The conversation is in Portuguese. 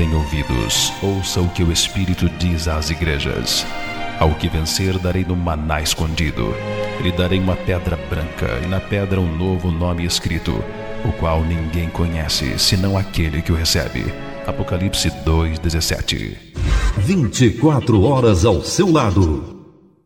tem ouvidos, ouça o que o Espírito diz às igrejas. Ao que vencer darei no maná escondido. Lhe darei uma pedra branca e na pedra um novo nome escrito, o qual ninguém conhece, senão aquele que o recebe. Apocalipse 2:17. 24 horas ao seu lado.